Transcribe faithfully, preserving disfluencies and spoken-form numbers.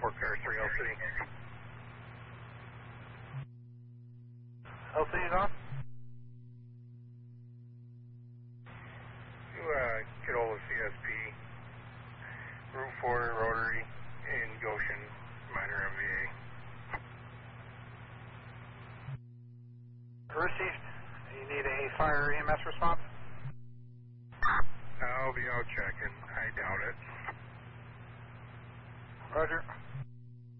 Fort Car three L C. L C's on? You uh, get hold of C S P, Route four Rotary in Goshen, minor M V A. Received. You need a fire E M S response? I'll be out checking. I doubt it. Roger.